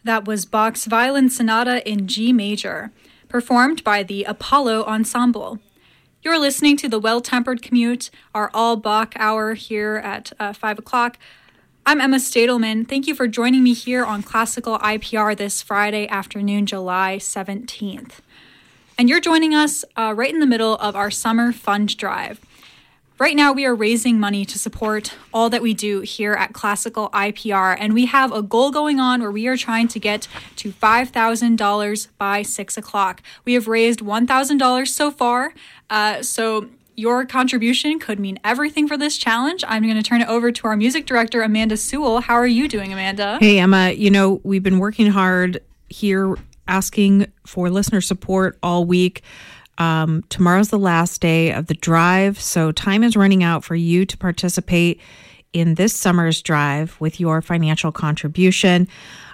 That was Bach's Violin Sonata in G major, performed by the Apollo Ensemble. You're listening to The Well-Tempered Commute, our all-Bach hour here at 5 o'clock. I'm Emma Stadelman. Thank you for joining me here on Classical IPR this Friday afternoon, July 17th. And you're joining us right in the middle of our summer fund drive. Right now, we are raising money to support all that we do here at Classical IPR, and we have a goal going on where we are trying to get to $5,000 by 6 o'clock. We have raised $1,000 so far, so your contribution could mean everything for this challenge. I'm going to turn it over to our music director, Amanda Sewell. How are you doing, Amanda? Hey, Emma. You know, we've been working hard here asking for listener support all week. Tomorrow's the last day of the drive, so time is running out for you to participate in this summer's drive with your financial contribution.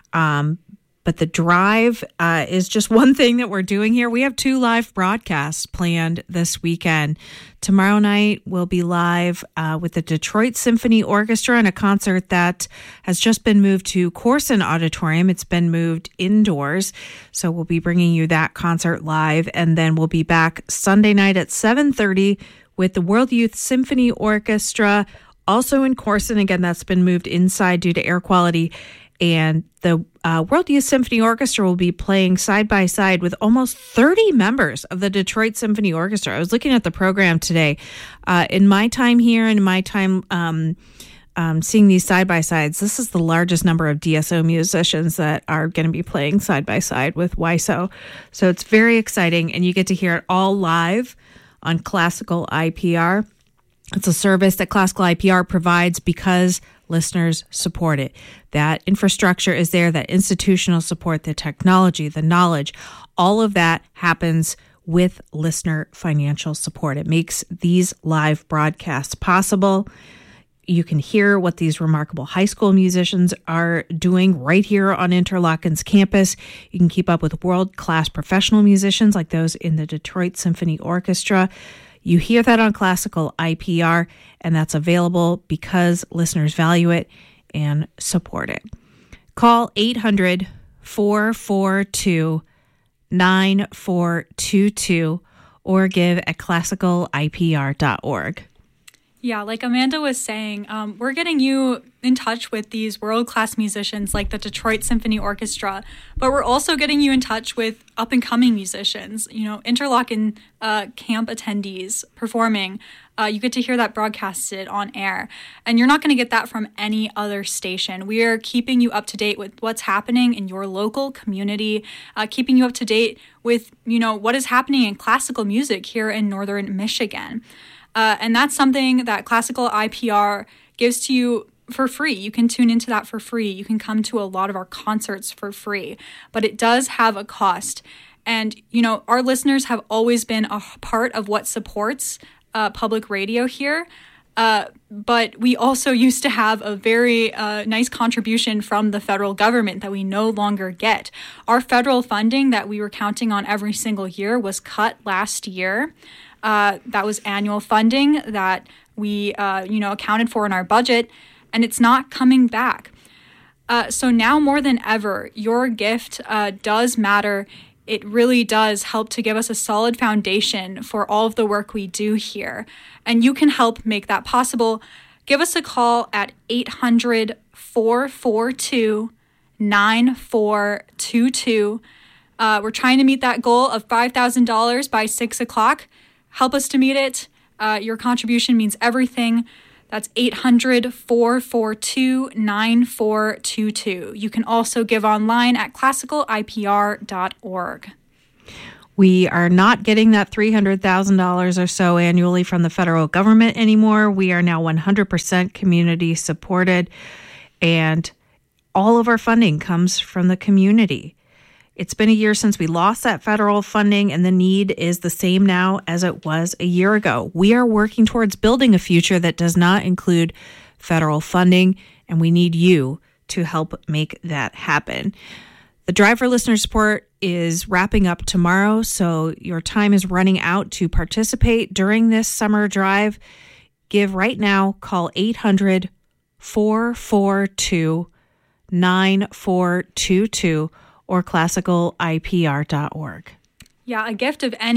But the drive is just one thing that we're doing here. We have 2 live broadcasts planned this weekend. Tomorrow night, we'll be live with the Detroit Symphony Orchestra in a concert that has just been moved to Corson Auditorium. It's been moved indoors, so we'll be bringing you that concert live. And then we'll be back Sunday night at 7:30 with the World Youth Symphony Orchestra, also in Corson. Again, that's been moved inside due to air quality. And the World Youth Symphony Orchestra will be playing side by side with almost 30 members of the Detroit Symphony Orchestra. I was looking at the program today. In my time here and in my time seeing these side by sides, this is the largest number of DSO musicians that are going to be playing side by side with WISO. So it's very exciting, and you get to hear it all live on Classical IPR. It's a service that Classical IPR provides because listeners support it. That infrastructure is there, that institutional support, the technology, the knowledge, all of that happens with listener financial support. It makes these live broadcasts possible. You can hear what these remarkable high school musicians are doing right here on Interlochen's campus. You can keep up with world-class professional musicians like those in the Detroit Symphony Orchestra. You hear that on Classical IPR, and that's available because listeners value it and support it. Call 800-442-9422 or give at classicalipr.org. Yeah, like Amanda was saying, we're getting you in touch with these world-class musicians like the Detroit Symphony Orchestra, but we're also getting you in touch with up-and-coming musicians, Interlochen camp attendees performing. You get to hear that broadcasted on air, and you're not going to get that from any other station. We are keeping you up to date with what's happening in your local community, keeping you up to date with, what is happening in classical music here in Northern Michigan. And that's something that Classical IPR gives to you for free. You can tune into that for free. You can come to a lot of our concerts for free, but it does have a cost. And, our listeners have always been a part of what supports public radio here. But we also used to have a very nice contribution from the federal government that we no longer get. Our federal funding that we were counting on every single year was cut last year. That was annual funding that we, accounted for in our budget, and it's not coming back. So now more than ever, your gift does matter. It really does help to give us a solid foundation for all of the work we do here. And you can help make that possible. Give us a call at 800-442-9422. We're trying to meet that goal of $5,000 by 6 o'clock. Help us to meet it. Your contribution means everything. That's 800-442-9422. You can also give online at classicalipr.org. We are not getting that $300,000 or so annually from the federal government anymore. We are now 100% community supported, and all of our funding comes from the community. It's been a year since we lost that federal funding, and the need is the same now as it was a year ago. We are working towards building a future that does not include federal funding, and we need you to help make that happen. The Drive for Listener Support is wrapping up tomorrow, so your time is running out to participate during this summer drive. Give right now. Call 800-442-9422. 9422 or classicalipr.org. Yeah, a gift of any